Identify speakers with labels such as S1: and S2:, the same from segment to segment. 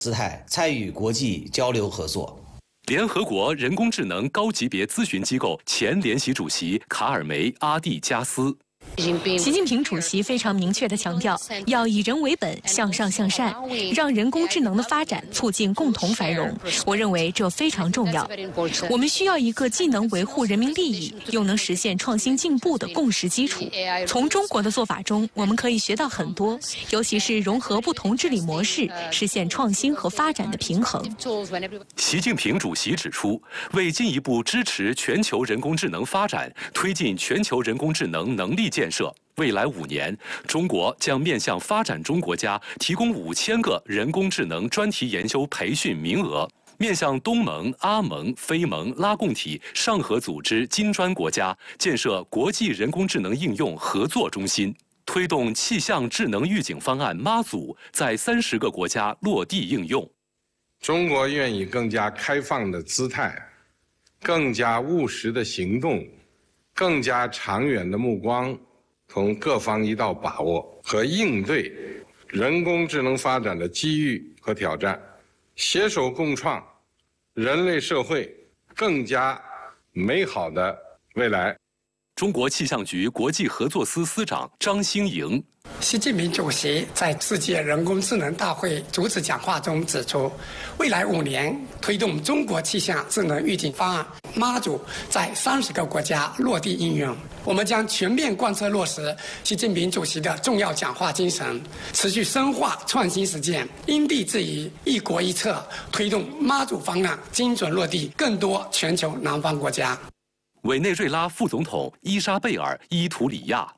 S1: 姿态参与国际交流合作。
S2: 联合国人工智能高级别咨询机构前联席主席卡尔梅·阿蒂加斯。
S3: 习近平主席非常明确地强调，要以人为本，向上向善，让人工智能的发展促进共同繁荣。我认为这非常重要。我们需要一个既能维护人民利益，又能实现创新进步的共识基础。从中国的做法中，我们可以学到很多，尤其是融合不同治理模式，实现创新和发展的平衡。
S2: 习近平主席指出，为进一步支持全球人工智能发展，推进全球人工智能能力建设，未来5年，中国将面向发展中国家提供5000个人工智能专题研修培训名额，面向东盟、阿盟、非盟、拉共体上合组织金砖国家建设国际人工智能应用合作中心，推动气象智能预警方案妈祖在30个国家落地应用。
S4: 中国愿以更加开放的姿态，更加务实的行动，更加长远的目光，同各方一道把握和应对人工智能发展的机遇和挑战，携手共创人类社会更加美好的未来。
S2: 中国气象局国际合作司司长张兴莹。
S5: 习近平主席在世界人工智能大会主旨讲话中指出，未来5年推动中国气象智能预警方案妈祖在30个国家落地应用。我们将全面贯彻落实习近平主席的重要讲话精神，持续深化创新实践，因地制宜、一国一策，推动妈祖方案精准落地更多全球南方国家。
S2: 委内瑞拉副总统伊莎贝尔·伊图里亚。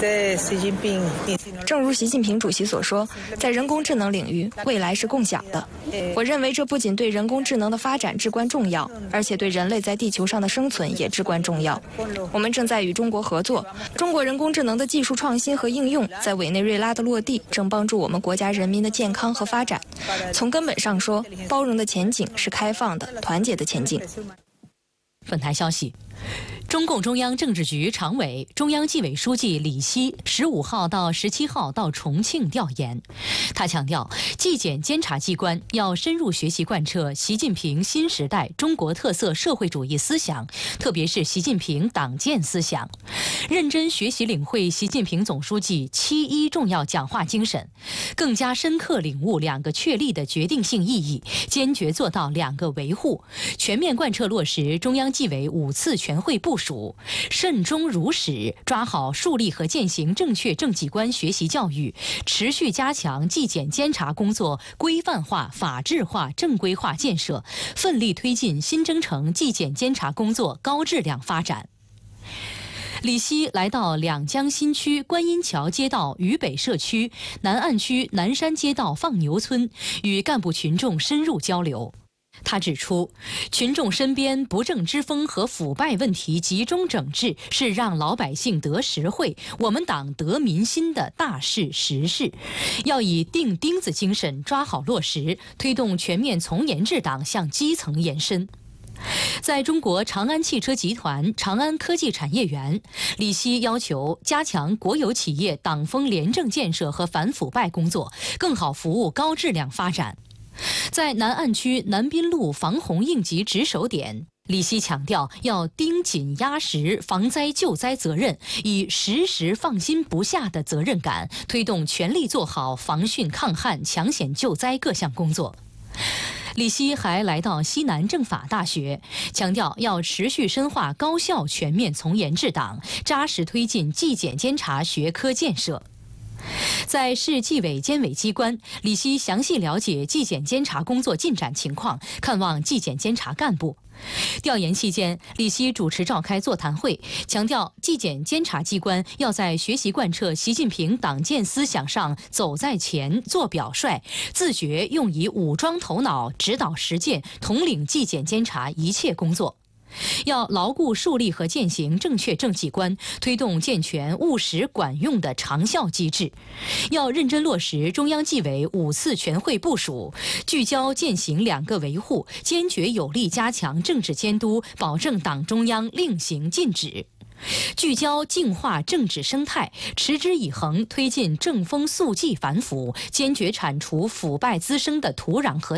S6: 正如习近平主席所说，在人工智能领域，未来是共享的。我认为这不仅对人工智能的发展至关重要，而且对人类在地球上的生存也至关重要。我们正在与中国合作，中国人工智能的技术创新和应用在委内瑞拉的落地，正帮助我们国家人民的健康和发展。从根本上说，包容的前景是开放的、团结的前景。
S7: 本台消息。中共中央政治局常委、中央纪委书记李希15号到17号到重庆调研。他强调，纪检监察机关要深入学习贯彻习近平新时代中国特色社会主义思想，特别是习近平党建思想，认真学习领会习近平总书记7·1重要讲话精神，更加深刻领悟2个确立的决定性意义，坚决做到2个维护，全面贯彻落实中央纪委5次全会部署，慎终如始，抓好树立和践行正确政绩观学习教育，持续加强纪检监察工作规范化、法治化、正规化建设，奋力推进新征程纪检监察工作高质量发展。李希来到两江新区观音桥街道渝北社区、南岸区南山街道放牛村，与干部群众深入交流。他指出，群众身边不正之风和腐败问题集中整治，是让老百姓得实惠、我们党得民心的大事实事，要以钉钉子精神抓好落实，推动全面从严治党向基层延伸。在中国长安汽车集团长安科技产业园，李希要求加强国有企业党风廉政建设和反腐败工作，更好服务高质量发展。在南岸区南滨路防洪应急值守点，李希强调要盯紧压实防灾救灾责任，以时时放心不下的责任感，推动全力做好防汛抗旱、抢险救灾各项工作。李希还来到西南政法大学，强调要持续深化高效全面从严治党，扎实推进纪检监察学科建设。在市纪委监委机关，李希详细了解纪检监察工作进展情况，看望纪检监察干部。调研期间，李希主持召开座谈会，强调纪检监察机关要在学习贯彻习近平党建思想上走在前、做表率，自觉用以武装头脑、指导实践，统领纪检监察一切工作。要牢固树立和践行正确政绩观，推动健全务实管用的长效机制。要认真落实中央纪委5次全会部署，聚焦践行2个维护，坚决有力加强政治监督，保证党中央令行禁止。 聚焦净化政治生态，持之以恒推进正风肃纪反腐，坚决铲除腐败滋生的土壤和